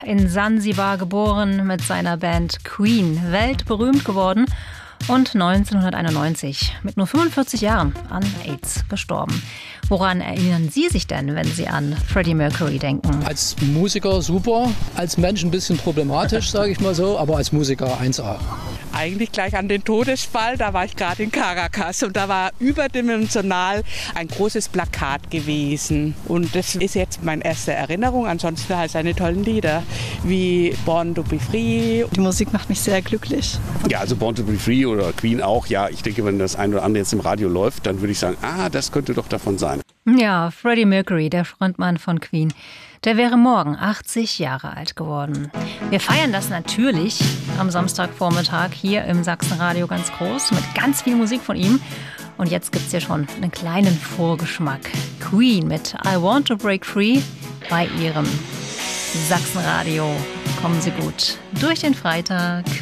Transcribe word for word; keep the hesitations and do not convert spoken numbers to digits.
In Sansibar geboren, mit seiner Band Queen weltberühmt geworden und neunzehnhunderteinundneunzig mit nur fünfundvierzig Jahren an AIDS gestorben. Woran erinnern Sie sich denn, wenn Sie an Freddie Mercury denken? Als Musiker super, als Mensch ein bisschen problematisch, sage ich mal so, aber als Musiker eins A. Eigentlich gleich an den Todesfall, da war ich gerade in Caracas und da war überdimensional ein großes Plakat gewesen. Und das ist jetzt meine erste Erinnerung, ansonsten halt seine tollen Lieder, wie Born to be Free. Die Musik macht mich sehr glücklich. Ja, also Born to be Free oder Queen auch, ja, ich denke, wenn das ein oder andere jetzt im Radio läuft, dann würde ich sagen, ah, das könnte doch davon sein. Ja, Freddie Mercury, der Frontmann von Queen, der wäre morgen achtzig Jahre alt geworden. Wir feiern das natürlich am Samstagvormittag hier im Sachsenradio ganz groß mit ganz viel Musik von ihm. Und jetzt gibt's hier schon einen kleinen Vorgeschmack. Queen mit I Want to Break Free bei ihrem Sachsenradio. Kommen Sie gut durch den Freitag.